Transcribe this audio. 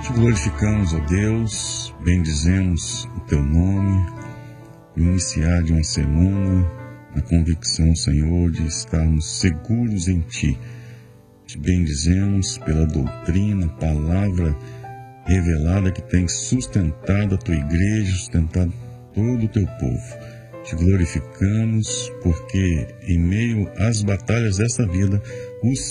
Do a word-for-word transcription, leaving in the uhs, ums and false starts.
Te glorificamos, ó Deus, bendizemos o Teu nome, iniciar de uma semana, na convicção, Senhor, de estarmos seguros em Ti. Te bendizemos pela doutrina, palavra revelada que tem sustentado a Tua igreja, sustentado todo o Teu povo. Te glorificamos porque, em meio às batalhas desta vida, o